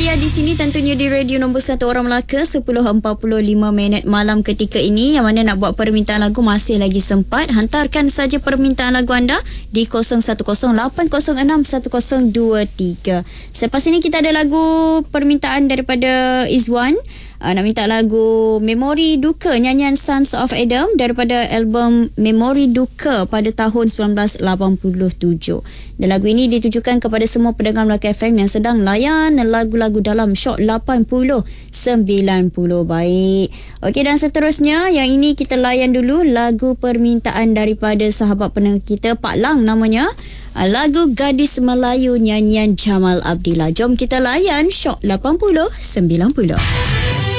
Alia di sini, tentunya di radio nombor 1 orang Melaka, 10.45 malam ketika ini. Yang mana nak buat permintaan lagu masih lagi sempat. Hantarkan saja permintaan lagu anda di 0108061023. Selepas ini kita ada lagu permintaan daripada Izwan. Nak minta lagu Memori Duka, nyanyian Sons of Adam daripada album Memori Duka pada tahun 1987. Dan lagu ini ditujukan kepada semua pendengar Melaka FM yang sedang layan lagu-lagu dalam Shock 80-90. Baik. Okey, dan seterusnya yang ini kita layan dulu lagu permintaan daripada sahabat pendengar kita, Pak Lang namanya. Lagu Gadis Melayu nyanyian Jamal Abdillah. Jom kita layan Shock 80-90.